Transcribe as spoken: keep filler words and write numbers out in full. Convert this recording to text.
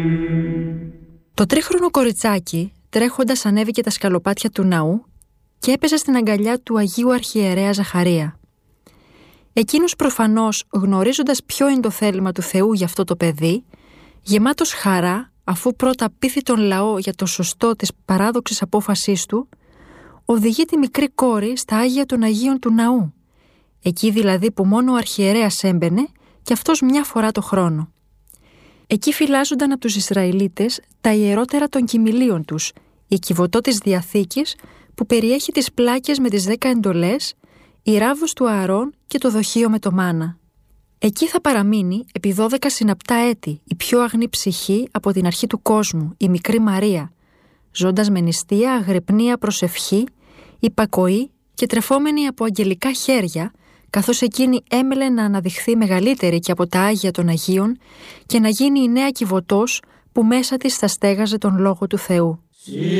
Το τρίχρονο κοριτσάκι τρέχοντας ανέβηκε τα σκαλοπάτια του ναού και έπεσε στην αγκαλιά του Αγίου Αρχιερέα Ζαχαρία. Εκείνος προφανώς, γνωρίζοντας ποιο είναι το θέλημα του Θεού για αυτό το παιδί, γεμάτος χαρά, αφού πρώτα πείθει τον λαό για το σωστό της παράδοξης απόφασής του, οδηγεί τη μικρή κόρη στα Άγια των Αγίων του ναού, εκεί δηλαδή που μόνο ο αρχιερέας έμπαινε και αυτός μια φορά το χρόνο. Εκεί φυλάζονταν από τους Ισραηλίτες τα ιερότερα των κοιμηλίων τους, η κυβωτό της Διαθήκης που περιέχει τις πλάκες με τις δέκα εντολές, η ράβδος του Ααρών και το δοχείο με το μάνα. Εκεί θα παραμείνει επί δώδεκα συναπτά έτη η πιο αγνή ψυχή από την αρχή του κόσμου, η μικρή Μαρία, ζώντας με νηστεία, αγρυπνία, προσευχή, υπακοή και τρεφόμενη από αγγελικά χέρια, καθώς εκείνη έμελε να αναδειχθεί μεγαλύτερη και από τα Άγια των Αγίων και να γίνει η νέα κυβωτός που μέσα της θα στέγαζε τον Λόγο του Θεού.